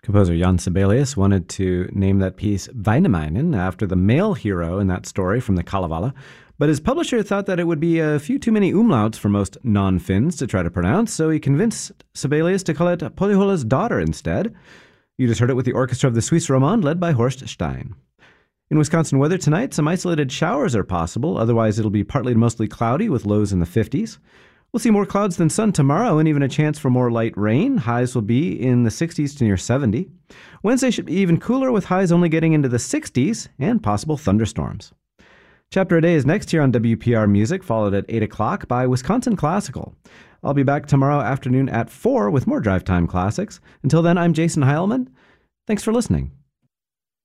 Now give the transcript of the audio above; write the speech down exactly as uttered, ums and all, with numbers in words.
Composer Jan Sibelius wanted to name that piece Väinämöinen after the male hero in that story from the Kalevala, but his publisher thought that it would be a few too many umlauts for most non-Finns to try to pronounce, so he convinced Sibelius to call it Pohjola's Daughter instead. You just heard it with the orchestra of the Swiss Romande led by Horst Stein. In Wisconsin weather tonight, some isolated showers are possible, otherwise it'll be partly to mostly cloudy with lows in the fifties. We'll see more clouds than sun tomorrow and even a chance for more light rain. Highs will be in the sixties to near seventy. Wednesday should be even cooler with highs only getting into the sixties and possible thunderstorms. Chapter a Day is next here on W P R Music, followed at eight o'clock by Wisconsin Classical. I'll be back tomorrow afternoon at four with more Drive Time Classics. Until then, I'm Jason Heilman. Thanks for listening.